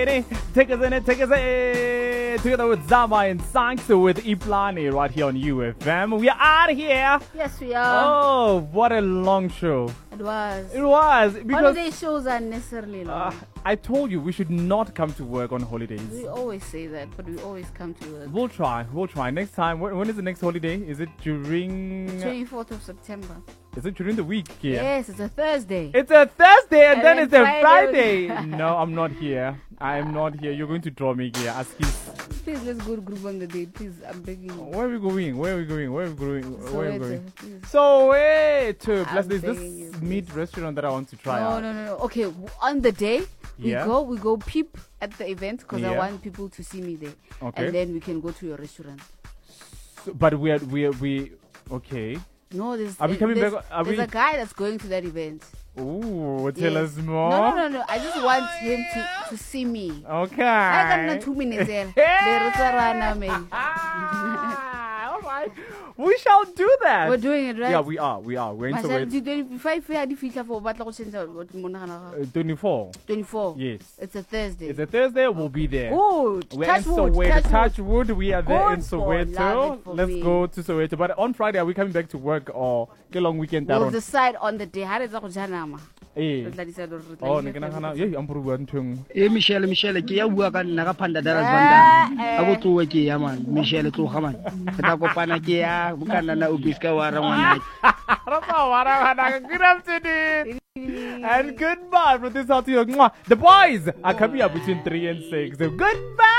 Take us in it, take us in. Together with Zama and Sanks with Iplani right here on UFM. We are out of here. Yes, we are. Oh, what a long show. It was. It was. Because Holiday shows are necessarily long. I told you we should not come to work on holidays. We always say that, but we always come to work. We'll try. Next time, when is the next holiday? Is it during... 24th of September. Is it during the week? Yeah. Yes, it's a Thursday. It's a Thursday and then it's a Friday. Friday. No, I'm not here. I am not here. You're going to draw me here. Please, let's go to group on the day. Please, I'm begging you. Where are we going? Please. So wait, plus I'm there's this begging you, meat restaurant that I want to try out. No. Okay, on the day, Yeah. we go peep at the event because I Yeah. want people to see me there. Okay. And then we can go to your restaurant. But we okay. No, there's Are we coming there's, back? Are there's we? a guy that's going to that event. Ooh, tell Yes. us more. No. I just want him to see me. Okay. I got 2 minutes there. There is a runner, man. All right. We shall do that. We're doing it, right? Yeah, we are. We're in Myself, Soweto. if I had the feature for what 24. 24. Yes. It's a Thursday. It's a Thursday. We'll be there. Good. We're Touch in wood. Soweto. Touch wood. We are there in Good for love Soweto. it for Let's me. go to Soweto. But on Friday, are we coming back to work or get long weekend? We'll decide on the day. How does that go? Eh. Oh, ne ke nagana ye ampuru bua ntho engwe. Michelle ke ya bua ka nna ka phanda dara banda a go tlowe ke ya man Michelle tloga man ke tla kopana ke ya bukana na ubiska wa ra ngwana Good afternoon and goodbye from this out to you. The boys are coming up between 3 and 6. So goodbye.